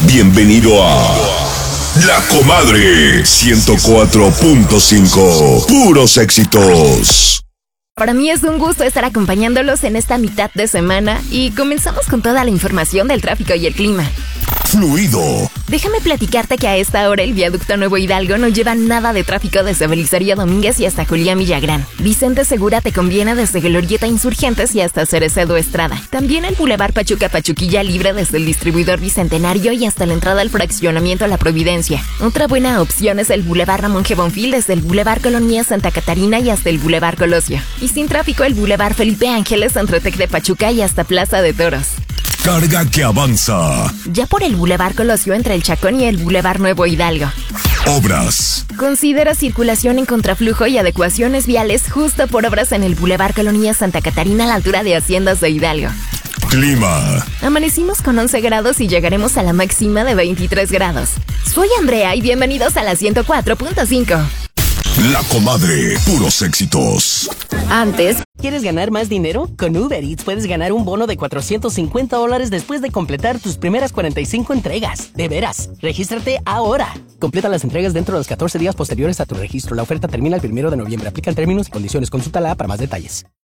Bienvenido a La Comadre 104.5. Puros éxitos. Para mí es un gusto estar acompañándolos en esta mitad de semana y comenzamos con toda la información del tráfico y el clima. Fluido. Déjame platicarte que a esta hora el viaducto Nuevo Hidalgo no lleva nada de tráfico desde Belisario Domínguez y hasta Julián Villagrán. Vicente Segura te conviene desde Glorieta Insurgentes y hasta Cerecedo Estrada. También el Boulevard Pachuca-Pachuquilla libre desde el distribuidor Bicentenario y hasta la entrada al fraccionamiento La Providencia. Otra buena opción es el Boulevard Ramón G. Bonfil desde el Boulevard Colonia Santa Catarina y hasta el Boulevard Colosio. Y sin tráfico el Boulevard Felipe Ángeles entre Tec de Pachuca y hasta Plaza de Toros. Carga que avanza. Ya por el Boulevard Colosio entre el Chacón y el Boulevard Nuevo Hidalgo. Obras. Considera circulación en contraflujo y adecuaciones viales justo por obras en el Boulevard Colonia Santa Catarina a la altura de Haciendas de Hidalgo. Clima. Amanecimos con 11 grados y llegaremos a la máxima de 23 grados. Soy Andrea y bienvenidos a la 104.5. La Comadre, puros éxitos. Antes, ¿quieres ganar más dinero? Con Uber Eats puedes ganar un bono de $450 después de completar tus primeras 45 entregas. De veras, regístrate ahora. Completa las entregas dentro de los 14 días posteriores a tu registro. La oferta termina el 1 de noviembre. Aplican términos y condiciones. Consúltala para más detalles.